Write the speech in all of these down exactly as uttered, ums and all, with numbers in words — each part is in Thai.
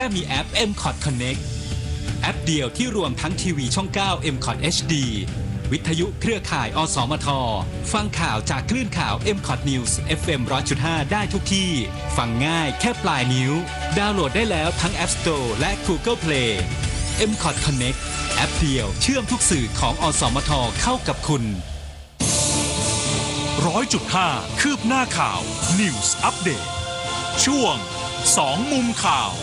มีแอป เอ็ม คอท Connect แอปเดียวที่รวมทั้งทีวีช่อง เก้า เอ็ม คอท เอช ดี วิทยุเครือข่ายอสมทฟังข่าวจากคลื่นข่าว เอ็ม คอท News เอฟ เอ็ม หนึ่งร้อยจุดห้า ได้ทุกที่ฟังง่ายแค่ปลายนิ้วดาวน์โหลดได้แล้วทั้ง App Store และ Google Play เอ็ม คอท Connect แอปเดียวเชื่อมทุกสื่อของอสมทเข้ากับคุณร้อยจุดห้า คืบหน้าข่าว News Update ช่วงสองมุมข่าว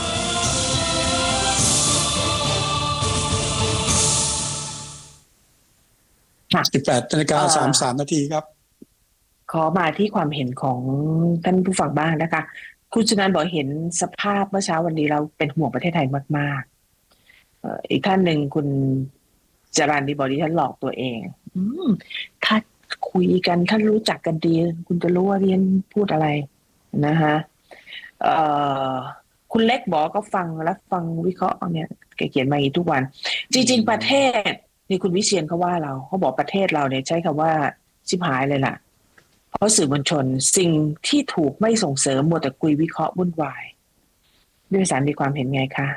สิบแปดนาฬิกาสามสิบสามนาทีครับขอมาที่ความเห็นของท่านผู้ฟังบ้างนะคะคุณชนันท์บอกเห็นสภาพเมื่อเช้าวันนี้เราเป็นห่วงประเทศไทยมากๆอีกท่านหนึ่งคุณจรัญดีบอกดิฉันหลอกตัวเองอืมถ้าคุยกันท่านรู้จักกันดีคุณจะรู้ว่าเรียนพูดอะไรนะคะเอ่อคุณเล็กบอกก็ฟังแล้วฟังวิเคราะห์เนี่ยแกเขียนมาอีกทุกวันจริงๆประเทศนี่คุณวิเชียรเขาว่าเราเขาบอกประเทศเราเนี่ยใช้คำว่าชิบหายเลยล่ะเพราะสื่อมวลชนสิ่งที่ถูกไม่ส่งเสริมมัวแต่คุยวิเคราะห์วุ่นวายด้วยสารมีความเห็นไงคะ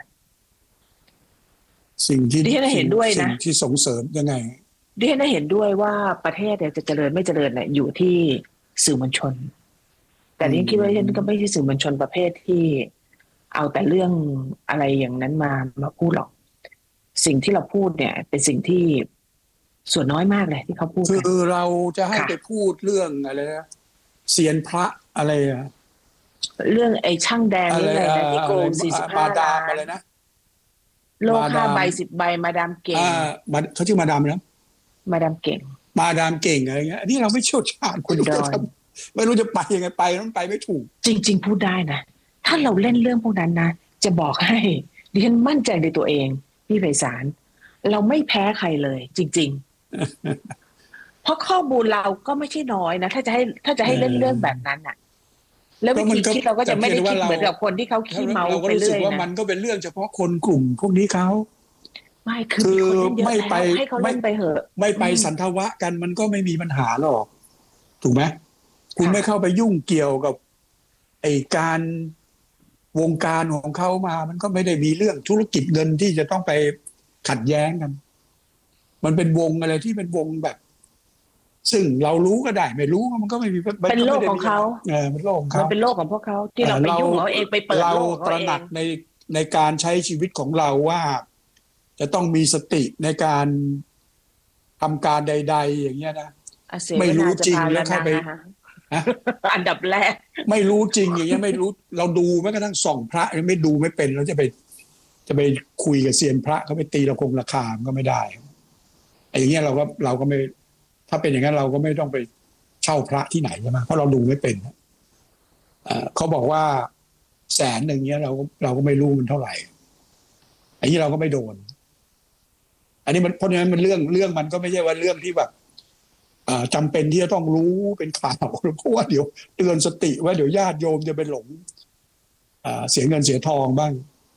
สิ่งที่ดิฉันเห็นด้วยนะสิ่งที่ส่งเสริมยังไงดิฉันเห็นด้วยว่าประเทศเนี่ยจะเจริญไม่เจริญเนี่ยอยู่ที่สื่อมวลชนแต่ดิฉันคิดว่าดิฉันก็ไม่ใช่สื่อมวลชนประเภทที่เอาแต่เรื่องอะไรอย่างนั้นมามาพูดหรอกสิ่งที่เราพูดเนี่ยเป็นสิ่งที่ส่วนน้อยมากเลยที่เขาพูดคือเราจะให้ไปพูดเรื่องอะไรนะเซียนพระอะไรอะเรื่องไอ้ช่างแดงนี่อะไรนะที่โกงสี่สิบห้าล้านอะไรนะโลกห้าใบสิบใบมาดามเก่งอ่าเขาชื่อมาดามนะมาดามเก่งมาดามเก่งอะไรเงี้ยอันนี้เราไม่เชี่ยวชาญคุณจะทำไม่รู้จะไปยังไงไปแล้วไปไม่ถูกจริงๆพูดได้นะถ้าเราเล่นเรื่องพวกนั้นนะจะบอกให้ดิฉันมั่นใจในตัวเองพี่ไพศาลเราไม่แพ้ใครเลยจริงๆเพราะข้อมูลเราก็ไม่ใช่น้อยนะถ้าจะให้ถ้าจะให้เล่นเรื่องแบบนั้นอ่ะแล้ววิธีคิดเราก็จะไม่ได้คิดเหมือนกับคนที่เขาขี้เมาไปเรื่อยนะว่ามันก็เป็นเรื่องเฉพาะคนกลุ่มพวกนี้เขาไม่คือไม่ไปให้เขาเล่นไปเหอะไม่ไปสันทวะกันมันก็ไม่มีปัญหาหรอกถูกไหมคุณไม่เข้าไปยุ่งเกี่ยวกับไอ้การวงการของเขามามันก็ไม่ได้มีเรื่องธุรกิจเงินที่จะต้องไปขัดแย้งกันมันเป็นวงอะไรที่เป็นวงแบบซึ่งเรารู้ก็ได้ไม่รู้มันก็ไม่มีเป็นโลกของเขาเออเป็นโลกของเขามันเป็นโลกของพวกเขาที่เราไปยุ่งเขาเองไปเปิดโลกเขาเองเราตระหนักในในการใช้ชีวิตของเราว่าจะต้องมีสติในการทำการใดๆอย่างเงี้ยนะไม่รู้จริงแล้วเข้าไปอันดับแรกไม่รู้จริงอย่างเงี้ยไม่รู้เราดูแม้กระทั่งส่องพระยังไม่ดูไม่เป็นเราจะไปจะไปคุยกับเซียนพระเขาไปตีระคงราคาก็ไม่ได้ไอ้อย่างเงี้ยเราก็เราก็ไม่ถ้าเป็นอย่างนั้นเราก็ไม่ต้องไปเช่าพระที่ไหนใช่ไหมเพราะเราดูไม่เป็นเขาบอกว่าแสนหนึ่งเงี้ยเราเราก็ไม่รู้มันเท่าไหร่ไอ้นี้เราก็ไม่โดนอันนี้มันเพราะฉะนั้นมันเรื่องเรื่องมันก็ไม่ใช่ว่าเรื่องที่แบบจำเป็นที่จะต้องรู้เป็นข่าวเพราะว่าเดี๋ยวเตือนสติว่าเดี๋ยวญาติโยมจะไปหลงเสียเงินเสียทองบ้าง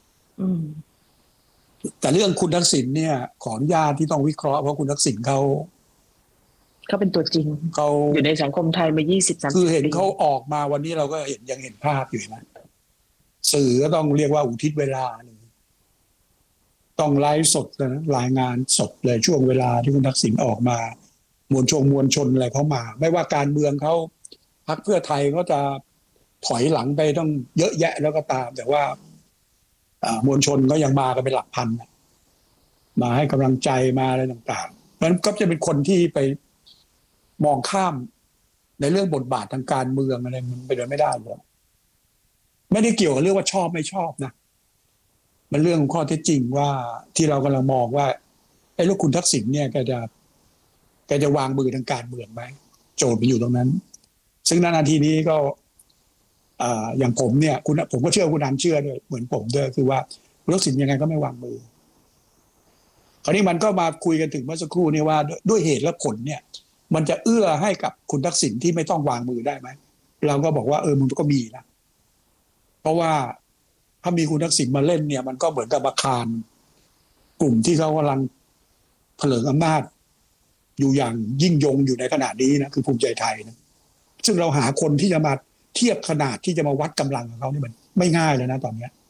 แต่เรื่องคุณทักษิณเนี่ยขออนุญาตที่ต้องวิเคราะห์เพราะคุณทักษิณเขาเขาเป็นตัวจริงเขาอยู่ในสังคมไทยมายี่สิบ สามสิบปีคือเห็นเขาออกมาวันนี้เราก็เห็นยังเห็นภาพอยู่นะสื่อก็ต้องเรียกว่าอุทิศเวลาต้องไลฟ์สดนะรายงานสดเลยช่วงเวลาที่คุณทักษิณออกมามวลชนมวลชนอะไรเขามาไม่ว่าการเมืองเขาพรรคเพื่อไทยก็จะถอยหลังไปต้องเยอะแยะแล้วก็ตามแต่ว่ามวลชนก็ยังมากันเป็นหลักพันมาให้กำลังใจมาอะไรต่างๆมันก็จะเป็นคนที่ไปมองข้ามในเรื่องบทบาททางการเมืองอะไรมันไปโดยไม่ได้เลยไม่ได้เกี่ยวกับเรื่องว่าชอบไม่ชอบนะมันเรื่องของข้อเท็จจริงว่าที่เรากำลังมองว่าไอ้ลูกคุณทักษิณเนี่ยแกจะแกจะวางมือทางการเมืองไหมโจทย์มันอยู่ตรงนั้นซึ่งนาทีนี้ก็อย่างผมเนี่ยคุณผมก็เชื่อคุณอันเชื่อด้วยเหมือนผมด้วยคือว่าคุณทักษิณยังไงก็ไม่วางมือคราวนี้มันก็มาคุยกันถึงเมื่อสักครู่นี้ว่าด้วยเหตุและผลเนี่ยมันจะเอื้อให้กับคุณทักษิณที่ไม่ต้องวางมือได้ไหมเราก็บอกว่าเออมันก็มีนะเพราะว่าถ้ามีคุณทักษิณมาเล่นเนี่ยมันก็เหมือนกับอาคารกลุ่มที่เขากำลังเผลิงอำนาจอยู่อย่างยิ่งยงอยู่ในขณะนี้นะคือภูมิใจไทยนะซึ่งเราหาคนที่จะมาเทียบขนาดที่จะมาวัดกำลังของเขานี่มันไม่ง่ายเลยนะตอนนี้